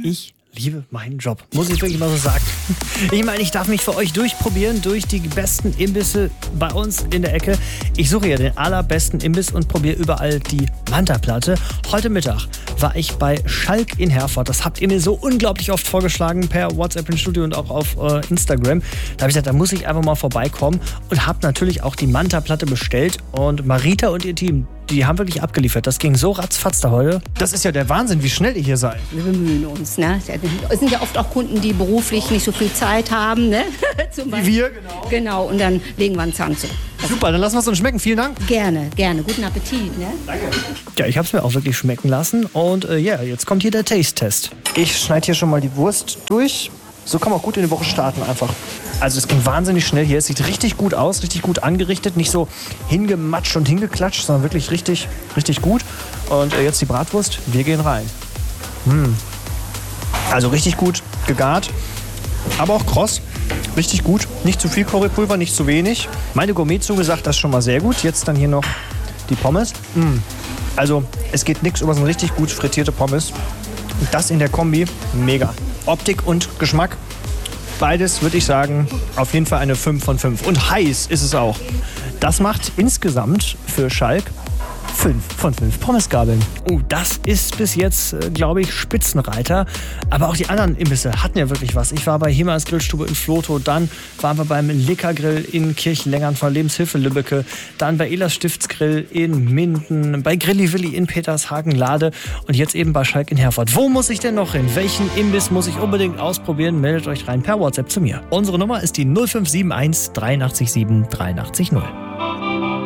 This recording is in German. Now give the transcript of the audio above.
Ich liebe meinen Job, muss ich wirklich mal so sagen. Ich meine, ich darf mich für euch durchprobieren durch die besten Imbisse bei uns in der Ecke. Ich suche ja den allerbesten Imbiss und probiere überall die Manta-Platte. Heute Mittag war ich bei Schalk in Herford. Das habt ihr mir so unglaublich oft vorgeschlagen per WhatsApp im Studio und auch auf Instagram. Da habe ich gesagt, da muss ich einfach mal vorbeikommen und habe natürlich auch die Manta-Platte bestellt. Und Marita und ihr Team, die haben wirklich abgeliefert. Das ging so ratzfatz da heute. Das ist ja der Wahnsinn, wie schnell ihr hier seid. Wir bemühen uns. Ne? Es sind ja oft auch Kunden, die beruflich nicht so viel Zeit haben. Ne? Wie wir, genau. Genau, und dann legen wir einen Zahn zu. Super, dann lassen wir es uns schmecken. Vielen Dank. Gerne, gerne. Guten Appetit. Ne? Danke. Ja, ich habe es mir auch wirklich schmecken lassen. Und jetzt kommt hier der Taste-Test. Ich schneide hier schon mal die Wurst durch. So kann man auch gut in die Woche starten einfach. Also es ging wahnsinnig schnell hier. Es sieht richtig gut aus, richtig gut angerichtet. Nicht so hingematscht und hingeklatscht, sondern wirklich richtig, richtig gut. Und jetzt die Bratwurst. Wir gehen rein. Also richtig gut gegart, aber auch kross. Richtig gut. Nicht zu viel Currypulver, nicht zu wenig. Meine Gourmetzunge sagt das schon mal sehr gut. Jetzt dann hier noch die Pommes. Also es geht nichts über so eine richtig gut frittierte Pommes. Und das in der Kombi, mega. Optik und Geschmack, beides würde ich sagen, auf jeden Fall eine 5 von 5. Und heiß ist es auch. Das macht insgesamt für Schalk 5 von 5 Pommesgabeln. Oh, das ist bis jetzt, glaube ich, Spitzenreiter. Aber auch die anderen Imbisse hatten ja wirklich was. Ich war bei Himmels Grillstube in Flotow, dann waren wir beim Lickergrill in Kirchlängern von Lebenshilfe Lübbecke, dann bei Ehlers Stiftsgrill in Minden, bei Grilli Willi in Petershagen-Lade und jetzt eben bei Schalk in Herford. Wo muss ich denn noch hin? Welchen Imbiss muss ich unbedingt ausprobieren? Meldet euch rein per WhatsApp zu mir. Unsere Nummer ist die 0571 837 830.